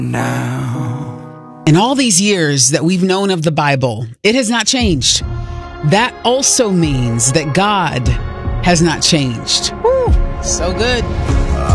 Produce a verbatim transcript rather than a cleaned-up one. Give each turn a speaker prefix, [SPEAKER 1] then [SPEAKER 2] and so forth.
[SPEAKER 1] now.
[SPEAKER 2] In all these years that we've known of the Bible, it has not changed. That also means that God has not changed. Woo, so good.